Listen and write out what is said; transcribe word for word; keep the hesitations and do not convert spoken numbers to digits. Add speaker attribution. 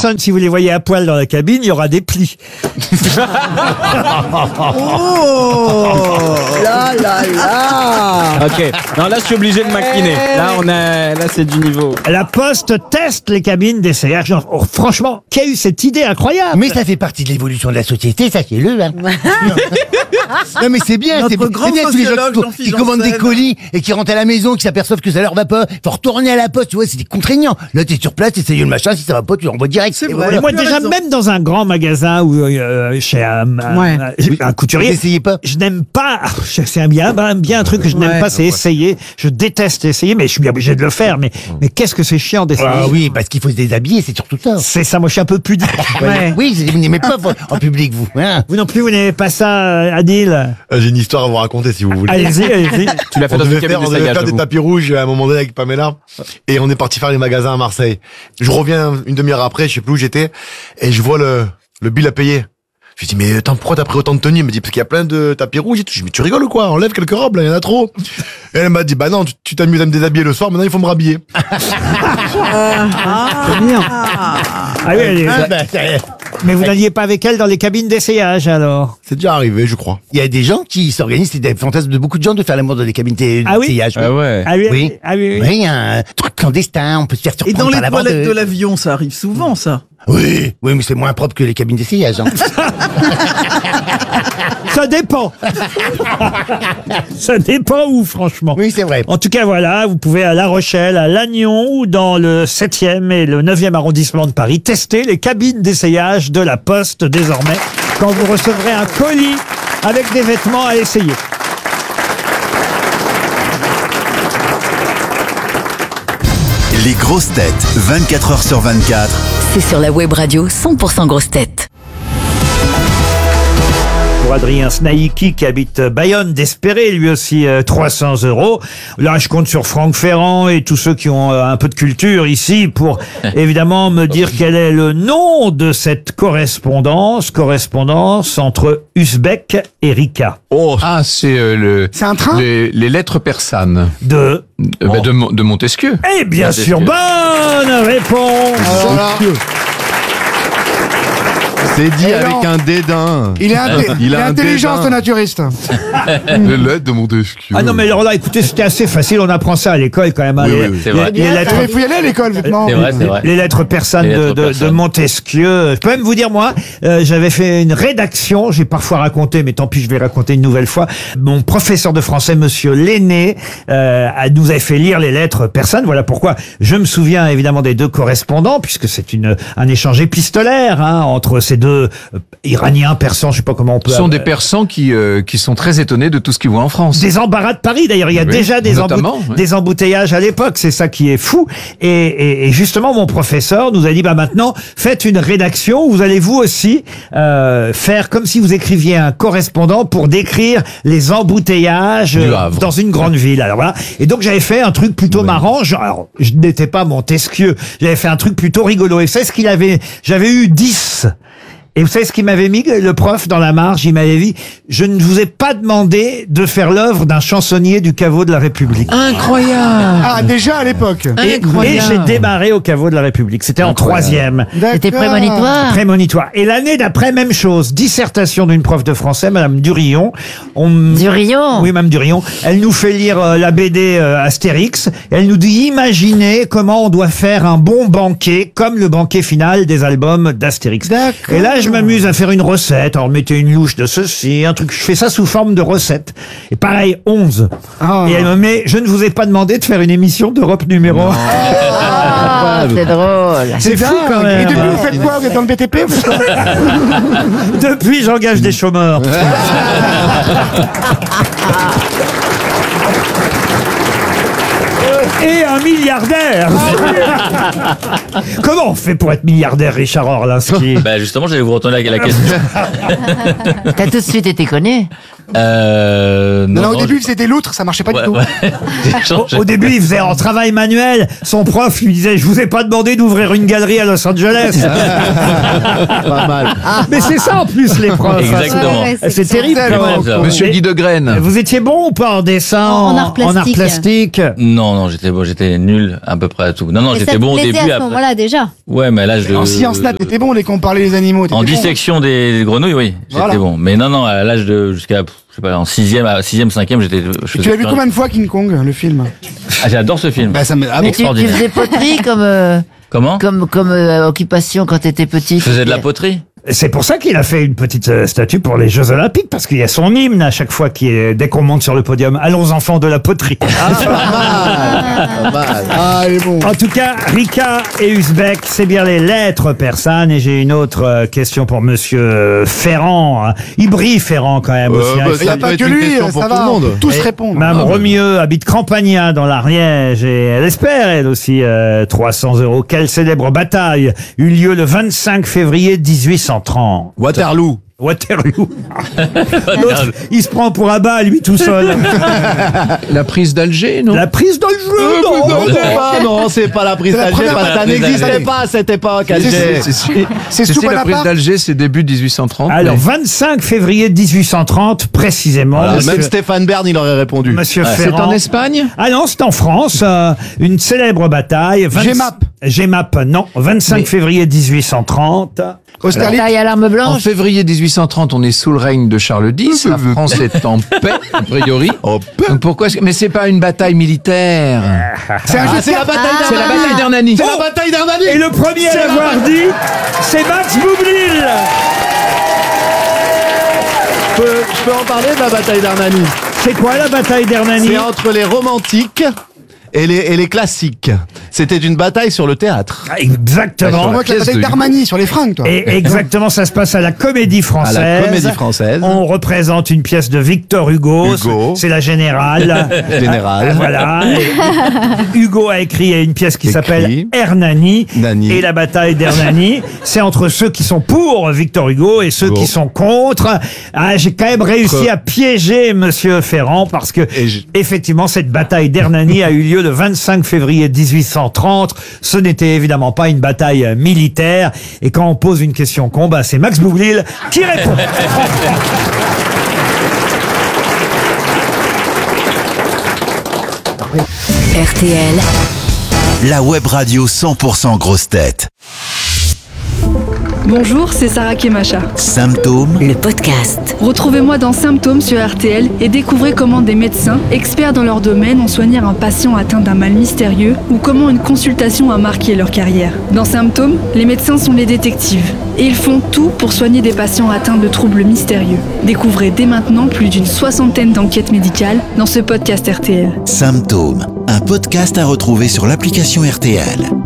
Speaker 1: personnes, si vous les voyez à poil dans la cabine, il y aura des plis.
Speaker 2: Oh là là là.
Speaker 3: Ok. Non, là, je suis obligé de m'incliner. Là, on a, là, c'est du niveau.
Speaker 1: La Poste teste les cabines d'essayage. Genre, oh, franchement, qui a eu cette idée incroyable?
Speaker 4: Mais ça fait partie de l'évolution de la société, sachez-le. Hein. Non mais c'est bien, c'est
Speaker 2: Notre grand
Speaker 4: c'est bien tous les gens
Speaker 2: sociologue,
Speaker 4: qui,
Speaker 2: Jean-Philippe
Speaker 4: qui commandent des
Speaker 2: Janssen.
Speaker 4: colis et qui rentrent à la maison, qui s'aperçoivent que ça leur va pas. Faut retourner à la poste, tu vois, c'est contraignant. Là t'es sur place, t'essayes le machin, si ça va pas, tu l'envoies direct.
Speaker 2: C'est
Speaker 4: Et
Speaker 2: vrai.
Speaker 4: voilà.
Speaker 1: Et moi,
Speaker 2: Tu as
Speaker 1: déjà,
Speaker 2: raison.
Speaker 1: même dans un grand magasin ou euh, chez un, un-
Speaker 2: Ouais.
Speaker 1: un- un couturier,
Speaker 4: Vous essayez pas?
Speaker 1: je n'aime pas. ah, C'est un bien, ben, bien un truc que je n'aime
Speaker 2: Ouais.
Speaker 1: pas, c'est essayer. Je déteste essayer, mais je suis bien obligé de le faire. Mais, mais qu'est-ce que c'est chiant d'essayer.
Speaker 4: Ah oui, parce qu'il faut se déshabiller, c'est surtout ça.
Speaker 1: C'est ça, moi, je suis un peu pudique.
Speaker 2: Ouais.
Speaker 4: Oui, vous n'aimez pas en public, vous. Hein.
Speaker 1: Vous non plus, vous n'aimez pas ça, euh, Adil?
Speaker 5: Euh, J'ai une histoire à vous raconter si vous voulez.
Speaker 1: Allez-y, allez-y.
Speaker 3: Tu l'as fait
Speaker 5: On
Speaker 3: dans une
Speaker 5: devait
Speaker 3: cabine
Speaker 5: faire, on devait
Speaker 3: d'essayage,
Speaker 5: faire des
Speaker 3: j'avoue.
Speaker 5: tapis rouges à un moment donné avec Pamela et on est parti faire les magasins à Marseille. Je reviens une demi-heure après, je sais plus où j'étais et je vois le, le bill à payer. Je lui dis mais attends, pourquoi t'as pris autant de tenues? Elle me dit parce qu'il y a plein de tapis rouges et tout. Je dis mais tu rigoles ou quoi? Enlève quelques robes là, il y en a trop. Et elle m'a dit bah non, tu- tu t'amuses à me déshabiller le soir, maintenant il faut me rhabiller.
Speaker 2: C'est bien.
Speaker 1: Ah oui, allez.
Speaker 4: Ah, bah, c'est-
Speaker 1: Mais vous n'alliez pas avec elle dans les cabines d'essayage, alors?
Speaker 5: C'est déjà arrivé, je crois.
Speaker 4: Il y a des gens qui s'organisent, c'est des fantasmes de beaucoup de gens de faire l'amour dans des cabines de
Speaker 1: Ah oui
Speaker 4: d'essayage.
Speaker 3: Ah ouais.
Speaker 1: Ah oui,
Speaker 4: Oui.
Speaker 1: ah oui, oui.
Speaker 4: Oui, il y a un truc clandestin, on peut se faire
Speaker 2: Et
Speaker 4: surprendre
Speaker 2: dans les
Speaker 4: par la
Speaker 2: toilettes
Speaker 4: bande.
Speaker 2: de l'avion, ça arrive souvent, ça.
Speaker 4: Oui, oui, mais c'est moins propre que les cabines d'essayage. Hein.
Speaker 1: Ça dépend. Ça dépend où, franchement.
Speaker 4: Oui, c'est vrai.
Speaker 1: En tout cas, voilà, vous pouvez à La Rochelle, à Lannion ou dans le septième et le neuvième arrondissement de Paris tester les cabines d'essayage de la Poste désormais quand vous recevrez un colis avec des vêtements à essayer.
Speaker 6: Les grosses têtes, vingt-quatre heures sur vingt-quatre.
Speaker 7: C'est sur la web radio cent pour cent grosses têtes.
Speaker 1: Pour Adrien Snaïki qui habite Bayonne, d'espérer lui aussi euh, trois cents euros. Là, je compte sur Franck Ferrand et tous ceux qui ont euh, un peu de culture ici pour évidemment me dire quel est le nom de cette correspondance, correspondance entre Uzbek et Rika.
Speaker 3: Oh,
Speaker 8: Ah, c'est euh, le.
Speaker 2: C'est un train
Speaker 8: les, les lettres persanes
Speaker 1: De...
Speaker 8: euh, bah, de, Mo- de Montesquieu.
Speaker 1: Eh bien sûr, bonne réponse.
Speaker 8: C'est dit
Speaker 9: Et
Speaker 8: avec
Speaker 9: non.
Speaker 8: un dédain.
Speaker 9: Il est, inté- il est
Speaker 8: a un
Speaker 9: intelligent, ce
Speaker 8: dédain.
Speaker 9: naturiste.
Speaker 8: Les lettres de Montesquieu.
Speaker 1: Ah non, mais alors là, écoutez, c'était assez facile, on apprend ça à l'école quand même. hein,
Speaker 8: Oui,
Speaker 1: les,
Speaker 8: oui, oui.
Speaker 3: C'est
Speaker 1: les-
Speaker 3: vrai.
Speaker 1: les lettres...
Speaker 9: Il faut y aller à l'école, vêtements.
Speaker 3: C'est vrai, c'est vrai.
Speaker 1: Les lettres persanes
Speaker 3: Les lettres
Speaker 1: de, de, de
Speaker 3: persanes.
Speaker 1: Montesquieu. Je peux même vous dire, moi, euh, j'avais fait une rédaction, j'ai parfois raconté, mais tant pis, je vais raconter une nouvelle fois. Mon professeur de français, monsieur Lenné, euh, a- nous avait fait lire les lettres persanes. Voilà pourquoi je me souviens évidemment des deux correspondants, puisque c'est une un échange épistolaire hein, entre ces deux euh, Iraniens, Persans, je sais pas comment on peut...
Speaker 8: Ce sont
Speaker 1: euh,
Speaker 8: des Persans qui, euh, qui sont très étonnés de tout ce qu'ils voient en France.
Speaker 1: Des embarras de Paris, d'ailleurs. Il y a
Speaker 8: Oui,
Speaker 1: déjà des,
Speaker 8: notamment,
Speaker 1: embout-
Speaker 8: oui.
Speaker 1: des embouteillages à l'époque. C'est ça qui est fou. Et, et, et justement, mon professeur nous a dit, bah maintenant, faites une rédaction où vous allez vous aussi euh, faire comme si vous écriviez un correspondant pour décrire les embouteillages
Speaker 8: Du
Speaker 1: euh,
Speaker 8: Havre.
Speaker 1: dans une grande ville. Alors voilà. Et donc, j'avais fait un truc plutôt marrant. Genre, alors, je n'étais pas Montesquieu. J'avais fait un truc plutôt rigolo. Et vous savez ce qu'il avait? J'avais eu dix. Et vous savez ce qu'il m'avait mis, le prof, dans la marge? Il m'avait dit, je ne vous ai pas demandé de faire l'œuvre d'un chansonnier du caveau de la République.
Speaker 2: Incroyable.
Speaker 9: Ah, déjà à l'époque.
Speaker 1: Et, et
Speaker 2: Incroyable.
Speaker 1: j'ai démarré au caveau de la République. C'était en troisième.
Speaker 7: C'était
Speaker 9: D'accord.
Speaker 7: prémonitoire.
Speaker 1: Prémonitoire. Et l'année d'après, même chose. Dissertation d'une prof de français, Madame Durillon. On...
Speaker 7: Durillon.
Speaker 1: Oui, Madame Durillon. Elle nous fait lire euh, la B D euh, Astérix. Et elle nous dit, imaginez comment on doit faire un bon banquet, comme le banquet final des albums d'Astérix.
Speaker 9: D'accord.
Speaker 1: Et là, je m'amuse à faire une recette. Alors, mettez une louche de ceci, un truc. Je fais ça sous forme de recette. Et pareil, onze.
Speaker 9: Ah.
Speaker 1: Et elle me met, je ne vous ai pas demandé de faire une émission d'Europe numéro un.
Speaker 7: Ah, c'est drôle.
Speaker 1: C'est fou quand même.
Speaker 9: Et depuis, vous faites quoi? Vous êtes dans le B T P? Vous faites quoi?
Speaker 1: Depuis, j'engage des chômeurs. Et un milliardaire. Comment on fait pour être milliardaire, Richard Orlinski?
Speaker 10: Bah justement, j'allais vous retourner la, la question.
Speaker 7: T'as tout de suite été connu.
Speaker 10: Euh,
Speaker 9: Non,
Speaker 10: non,
Speaker 9: non, au
Speaker 10: non,
Speaker 9: début, c'était l'outre, ça marchait pas
Speaker 10: Ouais,
Speaker 9: du tout.
Speaker 10: ouais. J'ai
Speaker 1: Au,
Speaker 10: changé.
Speaker 1: au début, il faisait en travail manuel. Son prof lui disait, je vous ai pas demandé d'ouvrir une galerie à Los Angeles.
Speaker 8: Pas mal.
Speaker 1: Mais c'est ça en plus les profs.
Speaker 10: Exactement.
Speaker 7: Ouais, ouais,
Speaker 1: C'est terrible quand
Speaker 9: tellement
Speaker 1: même.
Speaker 10: con.
Speaker 8: Monsieur
Speaker 1: Et-
Speaker 8: Guy de Graine.
Speaker 1: Vous étiez bon ou pas en dessin,
Speaker 7: En- en art plastique.
Speaker 1: plastique
Speaker 10: Non, non, j'étais bon, j'étais nul à peu près à tout. Non, non,
Speaker 7: Et ça
Speaker 10: j'étais
Speaker 7: te
Speaker 10: bon au
Speaker 7: plaisait
Speaker 10: début.
Speaker 7: à ce
Speaker 10: après-
Speaker 7: moment-là déjà.
Speaker 10: Ouais, mais là, je.
Speaker 9: En sciences nat, t'étais bon dès qu'on parlait des animaux. t'étais
Speaker 10: En
Speaker 9: bon.
Speaker 10: dissection des grenouilles, oui, j'étais
Speaker 9: Voilà.
Speaker 10: bon. Mais non, non, à l'âge de jusqu'à, pff, je sais pas, en sixième, à sixième, cinquième, j'étais. je
Speaker 9: Et
Speaker 10: faisais
Speaker 9: tu l'as vu
Speaker 10: plus
Speaker 9: combien de fois King Kong, le film
Speaker 10: Ah, j'adore ce film.
Speaker 9: Bah ça me. Ah bon.
Speaker 7: Mais tu, tu
Speaker 10: Extraordinaire.
Speaker 7: faisais poterie comme, euh,
Speaker 10: Comment
Speaker 7: comme, comme euh, occupation quand t'étais petit.
Speaker 10: Je faisais de la poterie.
Speaker 1: C'est pour ça qu'il a fait une petite euh, statue pour les Jeux Olympiques, parce qu'il y a son hymne à chaque fois qui est, dès qu'on monte sur le podium. Allons enfants de la poterie.
Speaker 8: Pas mal.
Speaker 9: Ah, il est bon.
Speaker 1: En tout cas, Rika et Uzbek, c'est bien les lettres persanes. Et j'ai une autre euh, question pour Monsieur Ferrand. hein. Il brille Ferrand quand même
Speaker 8: Euh,
Speaker 1: aussi. hein.
Speaker 8: bah,
Speaker 1: Il
Speaker 9: Il n'y a
Speaker 8: Ça
Speaker 9: pas
Speaker 8: doit
Speaker 9: que
Speaker 8: être une
Speaker 9: lui,
Speaker 8: question pour
Speaker 9: ça
Speaker 8: tout
Speaker 9: va.
Speaker 8: le monde.
Speaker 9: on peut Tous
Speaker 1: Et
Speaker 9: répondre.
Speaker 1: Mme
Speaker 8: Ah, bah.
Speaker 1: Romieux habite Campagna dans l'Ariège et elle espère, elle aussi, euh, trois cents euros. Quelle célèbre bataille eut lieu le vingt-cinq février mille huit cent trente
Speaker 8: Waterloo.
Speaker 1: Waterloo. L'autre, il se prend pour un bas, lui, tout seul.
Speaker 8: La prise d'Alger, non
Speaker 1: La prise de jeu,
Speaker 8: Euh,
Speaker 1: non,
Speaker 8: non,
Speaker 1: non.
Speaker 8: c'est pas, non, c'est pas la prise
Speaker 9: C'est la
Speaker 8: d'Alger,
Speaker 9: première
Speaker 8: parce que ça
Speaker 10: prise
Speaker 8: n'existait
Speaker 10: d'Alger.
Speaker 8: pas à cette époque,
Speaker 9: C'est-
Speaker 8: Alger.
Speaker 9: c'est-
Speaker 8: Si,
Speaker 9: C'est
Speaker 8: si,
Speaker 9: sous
Speaker 8: si, la prise
Speaker 9: Bonaparte.
Speaker 8: d'Alger, c'est début dix-huit cent trente.
Speaker 1: Alors,
Speaker 8: mais-
Speaker 1: vingt-cinq février mille huit cent trente, précisément.
Speaker 8: Ah,
Speaker 1: Monsieur,
Speaker 8: même Stéphane Bern, il aurait répondu.
Speaker 1: Monsieur
Speaker 8: C'est
Speaker 1: Ferrand.
Speaker 8: en Espagne
Speaker 1: Ah non, c'est en France. euh, une célèbre bataille. vingt-
Speaker 9: G M A P.
Speaker 1: G M A P, non. vingt-cinq
Speaker 8: Mais-
Speaker 1: février mille huit cent trente.
Speaker 9: Austerlitz.
Speaker 7: Bataille à l'arme
Speaker 8: En
Speaker 7: blanche.
Speaker 8: février dix-huit cent trente, on est sous le règne de Charles X. La France est en paix, a priori. Donc pourquoi est-ce que... Mais c'est pas une bataille militaire.
Speaker 9: C'est un jeu de
Speaker 8: C'est la
Speaker 9: cartes.
Speaker 8: bataille
Speaker 7: Ah.
Speaker 8: C'est la bataille d'Hernani.
Speaker 9: C'est la bataille d'Hernani.
Speaker 1: Et le premier à l'avoir dit, c'est Max Boublil.
Speaker 8: Je peux, je peux en parler de la bataille d'Hernani.
Speaker 1: C'est quoi la bataille d'Hernani?
Speaker 8: C'est entre les romantiques et les, et les classiques. C'était une bataille sur le théâtre.
Speaker 1: Ah, Exactement.
Speaker 9: Moi, la
Speaker 8: pièce
Speaker 9: bataille
Speaker 8: de-
Speaker 9: d'Armani sur les fringues, toi.
Speaker 1: Et exactement, ça se passe à la Comédie Française.
Speaker 8: À la Comédie Française.
Speaker 1: On représente une pièce de Victor Hugo.
Speaker 8: Hugo.
Speaker 1: C'est la Générale.
Speaker 8: Générale.
Speaker 1: Euh, Voilà. Et Hugo a écrit une pièce qui
Speaker 8: Écrit.
Speaker 1: s'appelle Hernani.
Speaker 8: Nani.
Speaker 1: Et la bataille d'Hernani, c'est entre ceux qui sont pour Victor Hugo et ceux
Speaker 8: Hugo.
Speaker 1: qui sont contre. Ah, j'ai quand même réussi
Speaker 8: Entre-
Speaker 1: à piéger Monsieur Ferrand parce que
Speaker 8: Et je-
Speaker 1: effectivement, cette bataille d'Hernani a eu lieu le vingt-cinq février mille huit cent trente. Ce n'était évidemment pas une bataille euh, militaire. Et quand on pose une question combat, c'est Max Boublil qui répond.
Speaker 7: R T L.
Speaker 6: La web radio cent pour cent grosse tête.
Speaker 11: Bonjour, c'est Sarah Kemacha.
Speaker 6: Symptômes,
Speaker 7: Le podcast.
Speaker 11: Retrouvez-moi dans Symptômes sur R T L et découvrez comment des médecins, experts dans leur domaine, ont soigné un patient atteint d'un mal mystérieux ou comment une consultation a marqué leur carrière. Dans Symptômes, les médecins sont les détectives et ils font tout pour soigner des patients atteints de troubles mystérieux. Découvrez dès maintenant plus d'une soixantaine d'enquêtes médicales dans ce podcast R T L.
Speaker 6: symptômes, un podcast à retrouver sur l'application R T L.